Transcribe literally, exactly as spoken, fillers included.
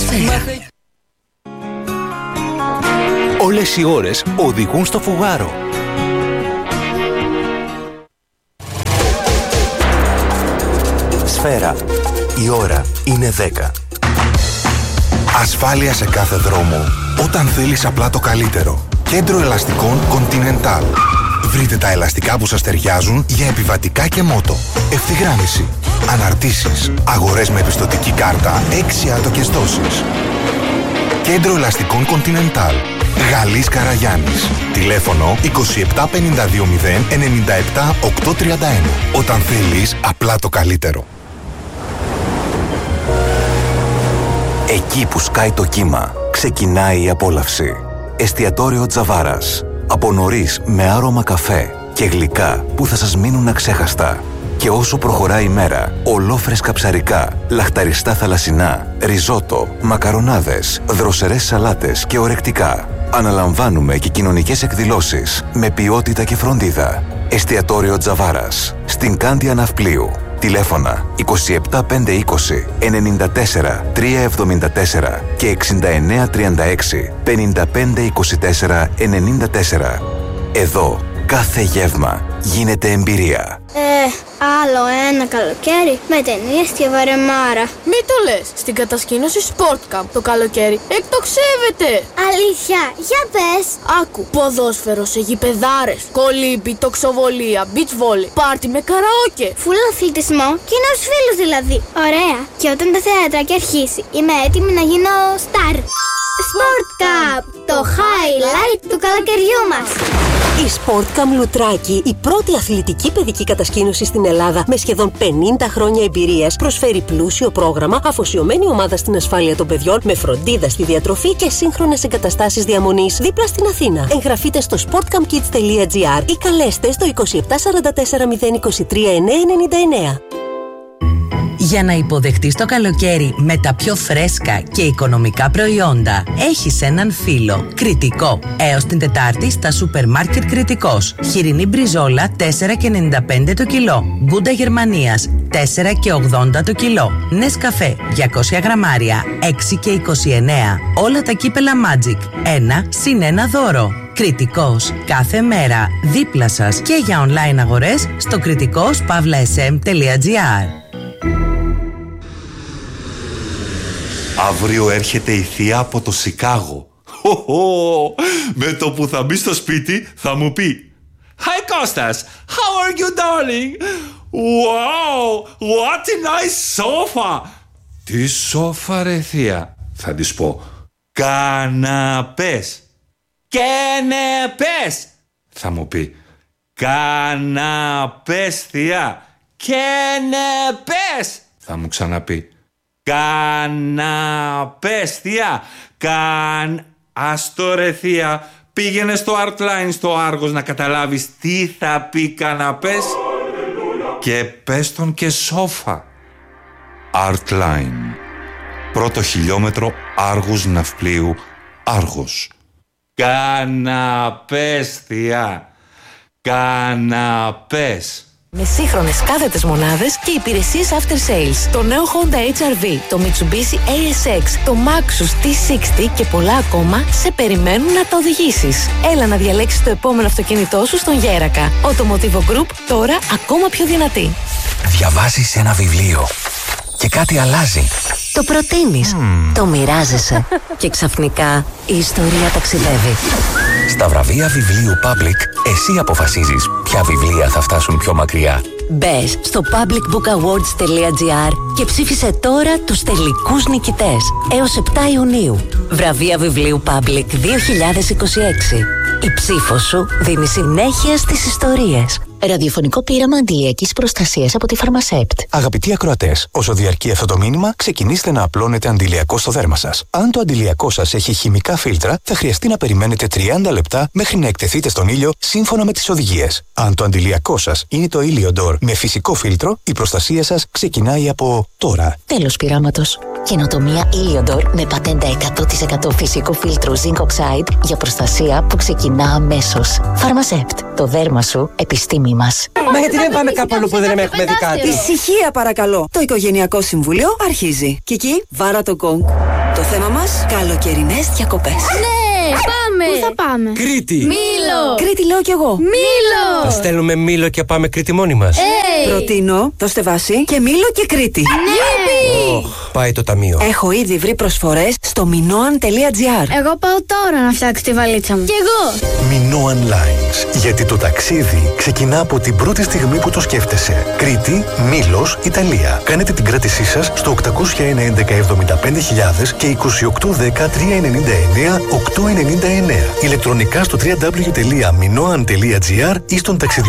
Σφαίρα. Όλες οι ώρες οδηγούν στο φουγάρο. Σφαίρα. Η ώρα είναι δέκα. Ασφάλεια σε κάθε δρόμο όταν θέλεις απλά το καλύτερο. Κέντρο ελαστικών Continental. Βρείτε τα ελαστικά που σας ταιριάζουν για επιβατικά και μότο. Ευθυγράμμιση, αναρτήσεις, αγορές με επιστωτική κάρτα, έξι άτοκες δόσεις. Κέντρο ελαστικών Continental. Γαλλής Καραγιάννης. Τηλέφωνο είκοσι επτά πενήντα δύο μηδέν ενενήντα επτά οκτακόσια τριάντα ένα. Όταν θέλεις απλά το καλύτερο. Εκεί που σκάει το κύμα, ξεκινάει η απόλαυση. Εστιατόριο Τζαβάρας. Από νωρίς με άρωμα καφέ και γλυκά που θα σας μείνουν αξέχαστα. Και όσο προχωράει η μέρα, ολόφρεσκα ψαρικά, λαχταριστά θαλασσινά, ριζότο, μακαρονάδες, δροσερές σαλάτες και ορεκτικά. Αναλαμβάνουμε και κοινωνικές εκδηλώσεις με ποιότητα και φροντίδα. Εστιατόριο Τζαβάρας. Στην Κάνδια Ναυπλίου. Τηλέφωνα είκοσι επτά πεντακόσια είκοσι ενενήντα τέσσερα τριακόσια εβδομήντα τέσσερα και εξήντα εννέα τριάντα έξι πενήντα πέντε είκοσι τέσσερα ενενήντα τέσσερα. Εδώ κάθε γεύμα γίνεται εμπειρία. Ε, άλλο ένα καλοκαίρι με ταινίες και βαρεμάρα. Μη το λες, στην κατασκήνωση Sportcamp το καλοκαίρι εκτοξεύεται. Αλήθεια, για πες. Άκου, ποδόσφαιρο σε γηπεδάρες, κολύμπι, τοξοβολία, beach volley, πάρτι με καραόκε. Φουλ αθλητισμό και νέους φίλους δηλαδή. Ωραία. Και όταν το θεατράκι αρχίσει, είμαι έτοιμη να γίνω star. Sportcamp, το highlight του καλοκαιριού μας. Η Sportcamp Λουτράκη, η πρώτη αθλητική παιδική κατασκήνωση στην Ελλάδα με σχεδόν πενήντα χρόνια εμπειρίας, προσφέρει πλούσιο πρόγραμμα, αφοσιωμένη ομάδα στην ασφάλεια των παιδιών, με φροντίδα στη διατροφή και σύγχρονες εγκαταστάσεις διαμονής δίπλα στην Αθήνα. Εγγραφείτε στο sportcampkids τελεία gr ή καλέστε στο είκοσι επτά σαράντα τέσσερα μηδέν είκοσι τρία εννιακόσια ενενήντα εννέα. Για να υποδεχτείς το καλοκαίρι με τα πιο φρέσκα και οικονομικά προϊόντα, έχεις έναν φίλο. Κρητικό. Έως την Τετάρτη στα σούπερ μάρκετ Κρητικός. Χοιρινή μπριζόλα τέσσερα και ενενήντα πέντε το κιλό. Γκούντα Γερμανίας τέσσερα και ογδόντα το κιλό. Νεσκαφέ διακόσια γραμμάρια έξι και είκοσι εννέα. Όλα τα κύπελα Magic ένα συν ένα δώρο. Κρητικός. Κάθε μέρα δίπλα σας και για online αγορές στο κρητικός παύλα ες εμ τελεία τζι άρ. Αύριο έρχεται η θεία από το Σικάγο. Χω, με το που θα μπει στο σπίτι θα μου πει Hi Kostas, how are you darling? Wow, what a nice sofa. Τι σόφα ρε θεία? Θα της πω καναπές. Κενεπές. Θα μου πει καναπές θεία. Κενεπές. Θα μου ξαναπεί καναπές θεία. Καν... Άστο ρε θεία. Πήγαινε στο Artline στο Άργος να καταλάβεις τι θα πει καναπές. Και πες τον και σόφα. Artline. Πρώτο χιλιόμετρο Άργους Ναυπλίου Άργος. Καναπές θεία. Καναπές. Με σύγχρονες κάθετες μονάδες και υπηρεσίες after sales. Το νέο Honda έιτς αρ βι, το Mitsubishi έι ες εξ, το Maxus τι εξήντα και πολλά ακόμα σε περιμένουν να τα οδηγήσεις. Έλα να διαλέξεις το επόμενο αυτοκίνητό σου στον Γέρακα. Automotivo Group, τώρα ακόμα πιο δυνατή. Διαβάζεις ένα βιβλίο και κάτι αλλάζει. Το προτείνεις, mm. το μοιράζεσαι και ξαφνικά η ιστορία ταξιδεύει. Στα βραβεία βιβλίου Public, εσύ αποφασίζεις ποια βιβλία θα φτάσουν πιο μακριά. Μπες στο public book awards τελεία τζι άρ και ψήφισε τώρα τους τελικούς νικητές έως επτά Ιουνίου. Βραβεία βιβλίου Public δύο χιλιάδες είκοσι έξι. Η ψήφος σου δίνει συνέχεια στις ιστορίες. Ραδιοφωνικό πείραμα αντιλιακής προστασίας από τη Φαρμασέπτ. Αγαπητοί ακροατές, όσο διαρκεί αυτό το μήνυμα, ξεκινήστε να απλώνετε αντιλιακό στο δέρμα σας. Αν το αντιλιακό σας έχει χημικά φίλτρα, θα χρειαστεί να περιμένετε τριάντα λεπτά μέχρι να εκτεθείτε στον ήλιο σύμφωνα με τις οδηγίες. Αν το αντιλιακό σας είναι το Iliodor με φυσικό φίλτρο, η προστασία σας ξεκινάει από τώρα. Τέλος πειράματος. Καινοτομία Iliodor με πατέντα εκατό τοις εκατό φυσικό φίλτρο Zinc Oxide για προστασία που ξεκινά αμέσως. Φαρμασέπτ. Το δέρμα σου, επιστήμη μας. Μα γιατί δεν πάμε κάπου αλλού που δεν έχουμε δει κάτι? Ησυχία παρακαλώ. Το Οικογενειακό Συμβούλιο αρχίζει. Κική, βάρα το γκονγκ. Το θέμα μας, καλοκαιρινές διακοπές. Ναι, πάμε! Πού θα πάμε? Κρήτη! Μήλο! Κρήτη λέω κι εγώ. Μήλο! Θα στέλνουμε Μήλο και πάμε Κρήτη μόνοι μας. Hey. Προτείνω, δώστε βάση και Μήλο και Κρήτη. Ναι! Oh, πάει το ταμείο. Έχω ήδη βρει προσφορές στο minoan τελεία gr. Εγώ πάω τώρα να φτιάξω τη βαλίτσα μου. Κι εγώ! Minoan Lines. Γιατί το ταξίδι ξεκινά από την πρώτη στιγμή που το σκέφτεσαι. Κρήτη, Μήλος, Ιταλία. Κάνετε την κράτησή σας στο οκτακόσια ένα έντεκα εβδομήντα πέντε χιλιάδες και είκοσι οκτώ δέκα τριακόσια ενενήντα εννέα οκτακόσια ενενήντα εννέα. Ηλεκτρονικά στο double-u double-u double-u τελεία minoan τελεία gr ή στον ταξιδιωτικό